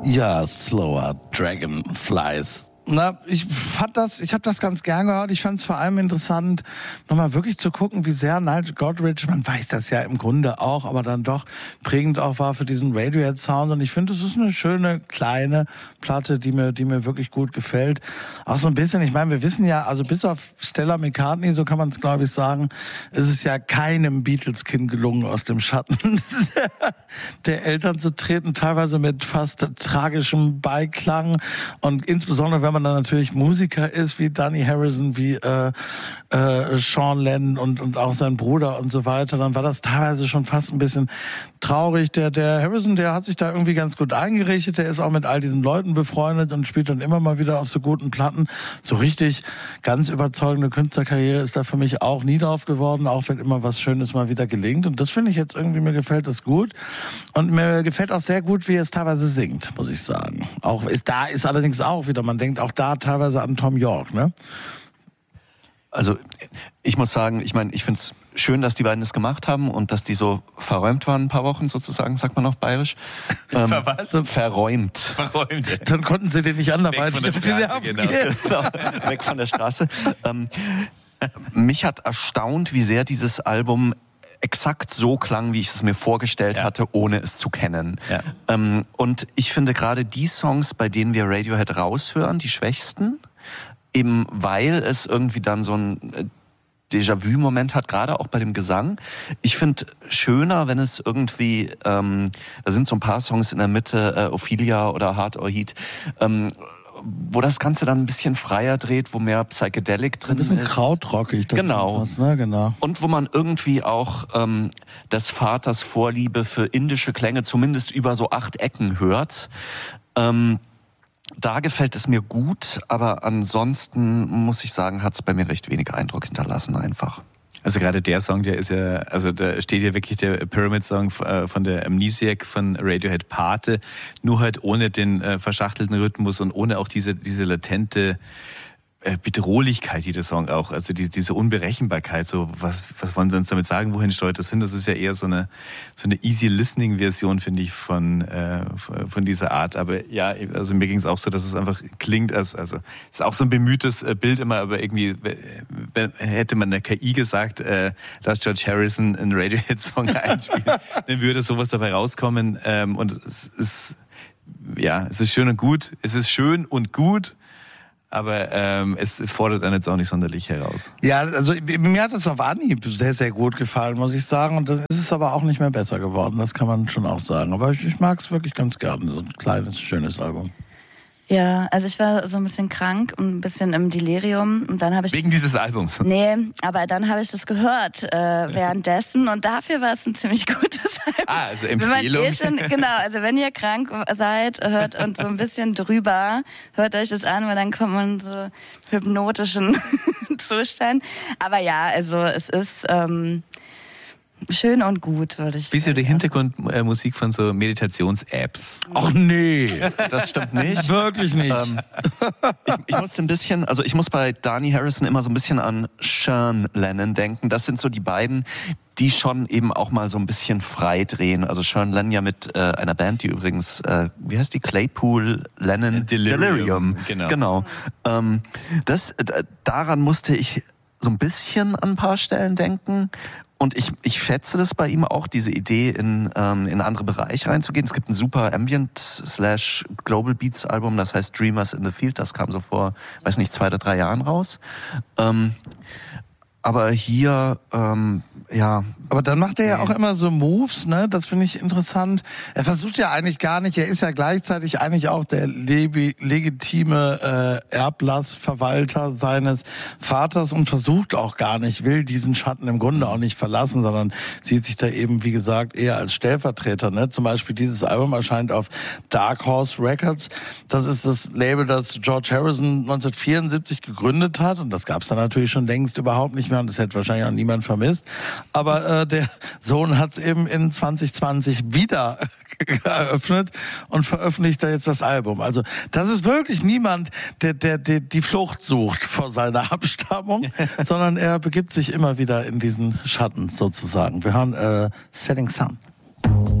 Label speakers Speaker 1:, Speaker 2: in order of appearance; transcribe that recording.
Speaker 1: Ja, Slower Dragonflies. Na, ich habe das ganz gern gehört. Ich fand es vor allem interessant, nochmal wirklich zu gucken, wie sehr Nigel Godrich, man weiß das ja im Grunde auch, aber dann doch prägend auch war für diesen Radiohead-Sound. Und ich finde, es ist eine schöne, kleine Platte, die mir wirklich gut gefällt. Auch so ein bisschen, ich meine, wir wissen ja, also bis auf Stella McCartney, so kann man es glaube ich sagen, ist es ja keinem Beatles-Kind gelungen, aus dem Schatten der Eltern zu treten, teilweise mit fast tragischem Beiklang. Und insbesondere, wenn man dann natürlich Musiker ist, wie Danny Harrison, wie Sean Lennon und auch sein Bruder und so weiter, dann war das teilweise schon fast ein bisschen traurig. Der Harrison, der hat sich da irgendwie ganz gut eingerichtet, der ist auch mit all diesen Leuten befreundet und spielt dann immer mal wieder auf so guten Platten. So richtig ganz überzeugende Künstlerkarriere ist da für mich auch nie drauf geworden, auch wenn immer was Schönes mal wieder gelingt. Und das finde ich jetzt irgendwie, mir gefällt das gut. Und mir gefällt auch sehr gut, wie er es teilweise singt, muss ich sagen. Da ist allerdings auch wieder, man denkt auch da teilweise an Tom York, ne?
Speaker 2: Also ich muss sagen, ich finde es schön, dass die beiden das gemacht haben und dass die so verräumt waren ein paar Wochen sozusagen, sagt man auf Bayerisch. Verräumt.
Speaker 1: Dann konnten sie den nicht anderweitig
Speaker 2: auf die Nerven gehen. Genau. Weg von der Straße. Mich hat erstaunt, wie sehr dieses Album exakt so klang, wie ich es mir vorgestellt hatte, ohne es zu kennen. Ja. Und ich finde gerade die Songs, bei denen wir Radiohead raushören, die schwächsten, eben weil es irgendwie dann so ein Déjà-vu-Moment hat, gerade auch bei dem Gesang. Ich finde schöner, wenn es irgendwie, da sind so ein paar Songs in der Mitte, Ophelia oder Hard or Heat, wo das Ganze dann ein bisschen freier dreht, wo mehr Psychedelic drin ist.
Speaker 1: Ein bisschen krautrockig.
Speaker 2: Genau.
Speaker 1: Fast, ne? Genau.
Speaker 2: Und wo man irgendwie auch des Vaters Vorliebe für indische Klänge zumindest über so 8 Ecken hört. Da gefällt es mir gut, aber ansonsten muss ich sagen, hat es bei mir recht wenig Eindruck hinterlassen einfach.
Speaker 3: Also gerade der Song, der ist ja, also da steht ja wirklich der Pyramid-Song von der Amnesiac von Radiohead Pate, nur halt ohne den verschachtelten Rhythmus und ohne auch diese latente Bedrohlichkeit, die der Song auch, also diese Unberechenbarkeit, so was wollen sie uns damit sagen, wohin steuert das hin? Das ist ja eher so eine Easy-Listening-Version, finde ich, von dieser Art. Aber ja, also mir ging es auch so, dass es einfach klingt, also es ist auch so ein bemühtes Bild immer, aber irgendwie hätte man der KI gesagt, lass George Harrison einen Radiohead-Song einspielen, dann würde sowas dabei rauskommen. Und es ist schön und gut. Es ist schön und gut. Aber es fordert einen jetzt auch nicht sonderlich heraus.
Speaker 1: Ja, also mir hat es auf Anhieb sehr, sehr gut gefallen, muss ich sagen. Und das ist es aber auch nicht mehr besser geworden, das kann man schon auch sagen. Aber ich mag es wirklich ganz gerne, so ein kleines, schönes Album.
Speaker 4: Ja, also ich war so ein bisschen krank und ein bisschen im Delirium. Und dann habe ich
Speaker 3: wegen dieses Albums?
Speaker 4: Nee, aber dann habe ich das gehört währenddessen und dafür war es ein ziemlich gutes Album.
Speaker 3: Ah, also Empfehlung.
Speaker 4: Genau, also wenn ihr krank seid, hört und so ein bisschen drüber, hört euch das an, weil dann kommt man in so hypnotischen Zustand. Aber ja, also es ist schön und gut, würde ich sagen.
Speaker 3: Wie ist ja die Hintergrundmusik von so Meditations-Apps?
Speaker 1: Ach nee.
Speaker 2: Das stimmt nicht.
Speaker 1: Wirklich nicht.
Speaker 2: Ich musste ein bisschen, also ich muss bei Danny Harrison immer so ein bisschen an Sean Lennon denken. Das sind so die beiden, die schon eben auch mal so ein bisschen frei drehen. Also Sean Lennon ja mit einer Band, die übrigens, wie heißt die? Claypool Lennon Delirium. Genau. Daran musste ich so ein bisschen an ein paar Stellen denken. Und ich schätze das bei ihm auch, diese Idee in andere Bereiche reinzugehen. Es gibt ein super Ambient/Global Beats Album, das heißt Dreamers in the Field. Das kam so vor, 2 oder 3 Jahren raus. Aber hier,
Speaker 1: Aber dann macht er ja auch immer so Moves, ne? Das finde ich interessant. Er versucht ja eigentlich gar nicht, er ist ja gleichzeitig eigentlich auch der legitime Erblassverwalter seines Vaters und versucht auch gar nicht, will diesen Schatten im Grunde auch nicht verlassen, sondern sieht sich da eben, wie gesagt, eher als Stellvertreter, ne? Zum Beispiel dieses Album erscheint auf Dark Horse Records. Das ist das Label, das George Harrison 1974 gegründet hat und das gab es dann natürlich schon längst überhaupt nicht mehr und das hätte wahrscheinlich auch niemand vermisst. Aber der Sohn hat es eben in 2020 wieder eröffnet und veröffentlicht da jetzt das Album. Also das ist wirklich niemand, der die Flucht sucht vor seiner Abstammung, sondern er begibt sich immer wieder in diesen Schatten sozusagen. Wir hören Setting Sun.